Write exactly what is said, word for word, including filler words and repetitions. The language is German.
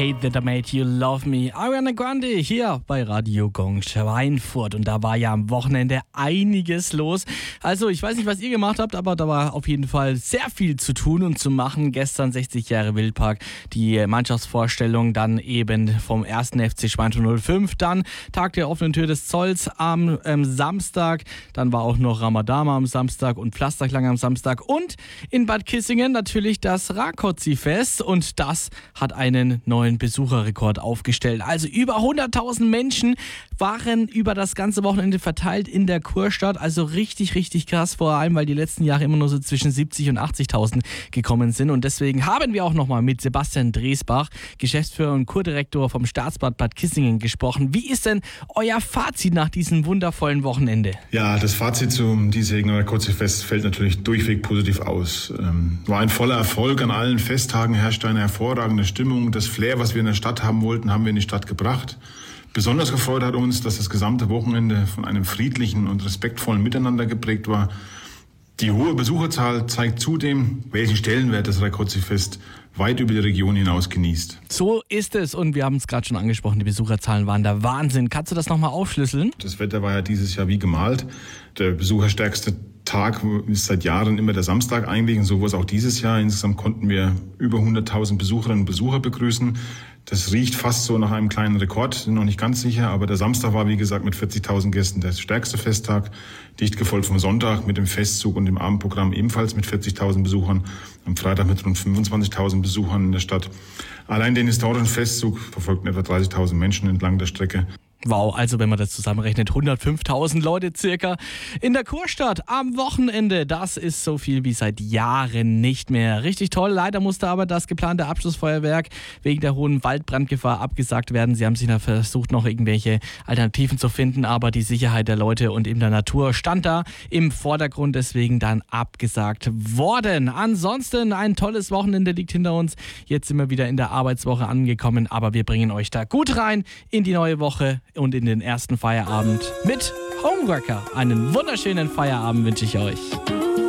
Hate That I Made You Love Me. Ariana Grande hier bei Radio Gong Schweinfurt. Und da war ja am Wochenende einiges los. Also ich weiß nicht, was ihr gemacht habt, aber da war auf jeden Fall sehr viel zu tun und zu machen. Gestern sechzig Jahre Wildpark, die Mannschaftsvorstellung, dann eben vom ersten F C Schweinfurt null fünf, dann Tag der offenen Tür des Zolls am ähm, Samstag, dann war auch noch Ramadama am Samstag und Pflasterklang am Samstag und in Bad Kissingen natürlich das Rákóczi-Fest und das hat einen neuen Besucherrekord aufgestellt. Also über hunderttausend Menschen waren über das ganze Wochenende verteilt in der Kurstadt. Also richtig, richtig krass, vor allem, weil die letzten Jahre immer nur so zwischen siebzig und achtzigtausend gekommen sind. Und deswegen haben wir auch nochmal mit Sebastian Dresbach, Geschäftsführer und Kurdirektor vom Staatsbad Bad Kissingen, gesprochen. Wie ist denn euer Fazit nach diesem wundervollen Wochenende? Ja, das Fazit zum diesjährigen Rákóczi-Fest fällt natürlich durchweg positiv aus. Ähm, war ein voller Erfolg. An allen Festtagen herrschte eine hervorragende Stimmung. Das Flair, was wir in der Stadt haben wollten, haben wir in die Stadt gebracht. Besonders gefreut hat uns, dass das gesamte Wochenende von einem friedlichen und respektvollen Miteinander geprägt war. Die hohe Besucherzahl zeigt zudem, welchen Stellenwert das Rákóczi-Fest weit über die Region hinaus genießt. So ist es und wir haben es gerade schon angesprochen, die Besucherzahlen waren der Wahnsinn. Kannst du das nochmal aufschlüsseln? Das Wetter war ja dieses Jahr wie gemalt. Der besucherstärkste Tag ist seit Jahren immer der Samstag eigentlich und so war es auch dieses Jahr. Insgesamt konnten wir über hunderttausend Besucherinnen und Besucher begrüßen. Das riecht fast so nach einem kleinen Rekord, sind noch nicht ganz sicher, aber der Samstag war wie gesagt mit vierzigtausend Gästen der stärkste Festtag, dicht gefolgt vom Sonntag mit dem Festzug und dem Abendprogramm ebenfalls mit vierzigtausend Besuchern, am Freitag mit rund fünfundzwanzigtausend Besuchern in der Stadt. Allein den historischen Festzug verfolgten etwa dreißigtausend Menschen entlang der Strecke. Wow, also wenn man das zusammenrechnet, hundertfünftausend Leute circa in der Kurstadt am Wochenende. Das ist so viel wie seit Jahren nicht mehr. Richtig toll. Leider musste aber das geplante Abschlussfeuerwerk wegen der hohen Waldbrandgefahr abgesagt werden. Sie haben sich da versucht, noch irgendwelche Alternativen zu finden, aber die Sicherheit der Leute und in der Natur stand da im Vordergrund, deswegen dann abgesagt worden. Ansonsten ein tolles Wochenende liegt hinter uns. Jetzt sind wir wieder in der Arbeitswoche angekommen, aber wir bringen euch da gut rein in die neue Woche und in den ersten Feierabend mit Homeworker. Einen wunderschönen Feierabend wünsche ich euch.